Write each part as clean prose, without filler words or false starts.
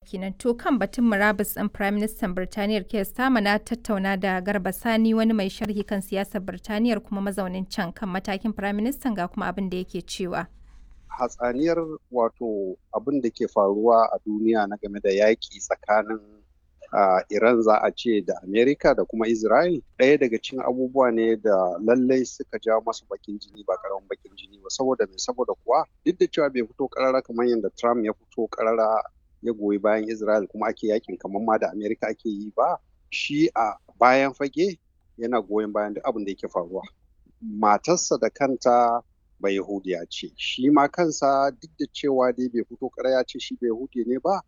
kenan. To kan batun murabus ɗin Prime Minister Birtaniyar Keir Starmer na tattauna da Garba Sani wani mai sharhi kan siyasar Birtaniyar kuma mazaunin can kan matakin Prime Minister ga kuma abin da yake cewa. Hatsaniyar wato abin da ke faruwa a duniya na game da yaƙi tsakanin Iran za a ce da Amerika da kuma Israel ɗaya daga cikin abubuwa ne da lallai suka ja masu bakin jini ba karamin bakin jini ba saboda kuwa duk da cewa bai fito karara kamar yadda Trump ya fito karara ya goyi bayan Israel kuma ake yakin kamar ma da Amerika ake yi ba, shi a bayan fage yana goyon bayan duk abin da yake faruwa. Matarsa da kanta ba Yahudiya ce, shi ma kansa duk da cewa dai bai fito karara ya ce shi ba Yahudi ne ba,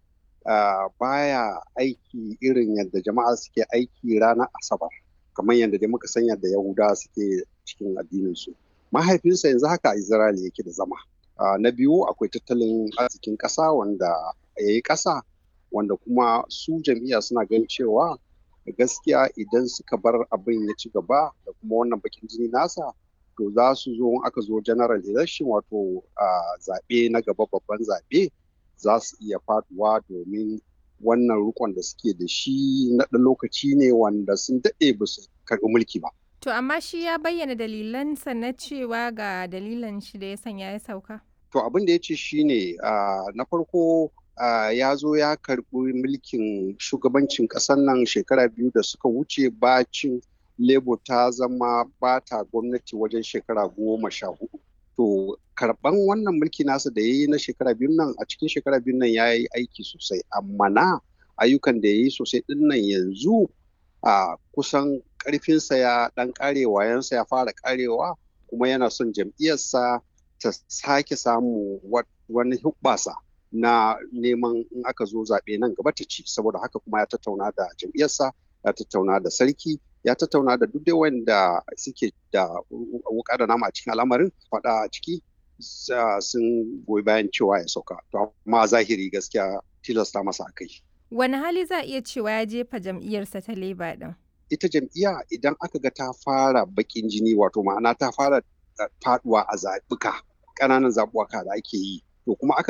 baya aiki irin yadda jama'a suke aiki ranar Asabar, kamar yadda dai muka san yadda Yahudawa suke cikin addininsu. Mahaifinsa yanzu haka a Israel yake da zama. Na biyu akwai tattalin arzikin ƙasa wanda ya yi ƙasa, wanda kuma su jam'iyya suna ganin cewa gaskiya idan suka bar abin ya ci gaba da kuma wannan bakin jini nasa, to za su zo aka zo general election wato zaɓe na gaba babban zaɓe za su iya faduwa domin wannan rukon da suke da shi na ɗan lokaci ne wanda sun daɗe ba su karɓi mulki ba. To amma shi ya bayyana dalilansa na cewa ga dalilan shi da ya sanya ya sauka. To abin da ya ce shi ne na farko ya zo ya karɓi mulkin shugabancin ƙasar nan shekara 2 da suka wuce bacin Labour ta zama bata gwamnati wajen shekara 14. To karɓan wannan mulki nasa da ya yi na shekara 2 nan a cikin shekara 2 nan ya yi aiki sosai, amma na ayyukan da ya yi sosai ɗin nan yanzu kusan ƙarfinsa ya ɗan ƙare, wayansa ya fara ƙarewa, kuma yana son jam'iyyarsa ta sake samu wani hubbasa na neman in aka zo zaɓe nan gaba ta ci. Saboda haka kuma ya tattauna da jam'iyyarsa, ya tattauna da sarki, ya tattauna da duk wanda suke da wuka da nama a cikin al'amarin faɗa a ciki sun goyi bayan cewa ya sauka. To amma zahiri gaskiya tilasta masa a kai. Wani hali za a iya cewa ya jefa jam'iyyarsa ta Labour ɗin? Ita jam'iyya idan aka ga ta fara bakin jini, wato ma'ana ta fara faduwa a zaɓuka ƙananan zaɓuka da ake yi, to kuma aka